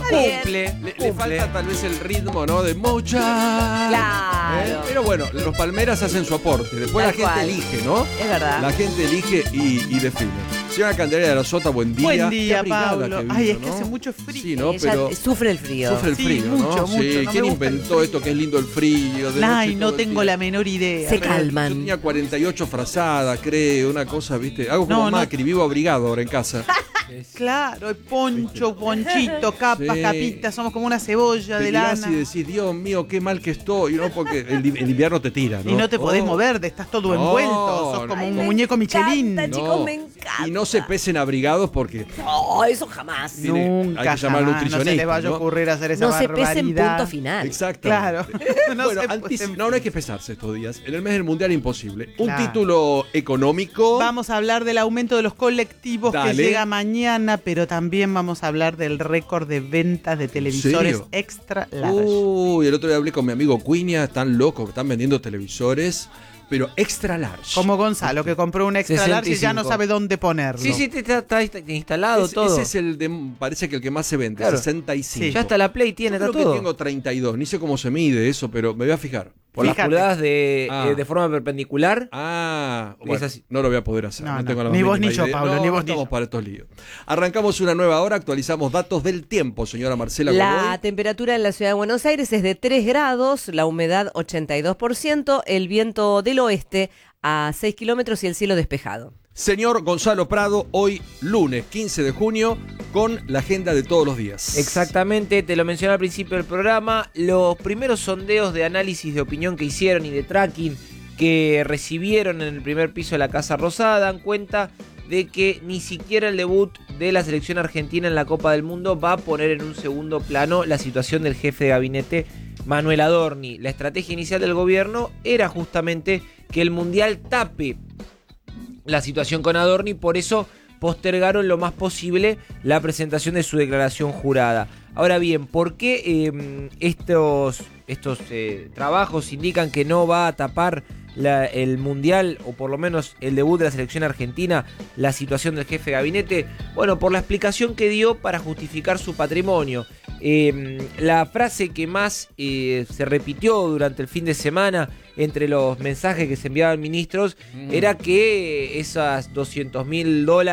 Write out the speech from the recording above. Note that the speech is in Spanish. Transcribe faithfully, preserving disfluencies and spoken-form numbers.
cumple. Le, cumple. le falta tal vez el ritmo, ¿no? De mucha. Claro. ¿Eh? Pero bueno, los Palmeras hacen su aporte. Después Tal la gente cual. elige, ¿no? Es verdad. La gente elige y, y define. Señora Candelaria de la Sota, buen día. Buen Qué día, abrigada Pablo. que vino, Ay, es que ¿no? hace mucho frío. Sí, ¿no? Ella Pero sufre el frío. sufre el Sí, frío, mucho, ¿no? mucho, Sí. no me ¿Quién gusta el inventó frío. esto que es lindo el frío? De Ay, noche no todo el tengo día? la menor idea. Se pero- calman. Yo tenía cuarenta y ocho frazadas, creo, una cosa, ¿viste? Hago como No, no. Macri, vivo abrigado ahora en casa. Claro, poncho, ponchito, capas, Sí. capitas, somos como una cebolla Te de mirás lana. y decís, Dios mío, qué mal que estoy, ¿no? Porque el, el invierno te tira, ¿no? Y no te podés Oh. mover, estás todo No, envuelto, sos como no. un Me muñeco Michelin. encanta, chicos, me encanta. Y no se pesen abrigados porque No, eso jamás. tiene- Nunca, hay que llamar al jamás, no se les nutricionista, vaya a ¿no? ocurrir hacer esa No se barbaridad. pesen, punto final. Exacto. Claro. No bueno, se antici- pesen- no, no hay que pesarse estos días. En el mes del Mundial imposible. Un Claro. título económico. Vamos a hablar del aumento de los colectivos Dale. que llega mañana, pero también vamos a hablar del récord de ventas de televisores serio? extra large. Uy, el otro día hablé con mi amigo Cuiña, están locos, están vendiendo televisores, pero extra large. Como Gonzalo, que compró un extra large y ya no sesenta y cinco. sabe dónde ponerlo. Sí, sí, te- está, está instalado Ese- todo. Ese es el de, parece que el que más se vende, Claro. sesenta y cinco. Sí. Ya hasta la Play tiene, Yo está creo todo. que tengo treinta y dos, ni sé cómo se mide eso, pero me voy a fijar. Por las Fíjate. pulgadas de, Ah. eh, de forma perpendicular. Ah, Es bueno, así. no lo voy a poder hacer. No, No, no. tengo la Ni más vos mínima ni yo, idea. Pablo, No, ni vos no ni estamos yo. para estos líos. Arrancamos una nueva hora, actualizamos datos del tiempo, señora Marcela La Godoy. temperatura en la ciudad de Buenos Aires es de tres grados, la humedad ochenta y dos por ciento, el viento del oeste a seis kilómetros y el cielo despejado. Señor Gonzalo Prado, hoy lunes quince de junio, con la agenda de todos los días. Exactamente, te lo mencioné al principio del programa. Los primeros sondeos de análisis de opinión que hicieron y de tracking que recibieron en el primer piso de la Casa Rosada dan cuenta de que ni siquiera el debut de la selección argentina en la Copa del Mundo va a poner en un segundo plano la situación del jefe de gabinete Manuel Adorni. La estrategia inicial del gobierno era justamente que el Mundial tape la situación con Adorni, por eso postergaron lo más posible la presentación de su declaración jurada. Ahora bien, ¿por qué eh, estos, estos eh, trabajos indican que no va a tapar la, el Mundial, o por lo menos el debut de la selección argentina, la situación del jefe de gabinete? Bueno, por la explicación que dio para justificar su patrimonio. Eh, la frase que más eh, se repitió durante el fin de semana entre los mensajes que se enviaban ministros Mm. era que esas doscientos mil dólares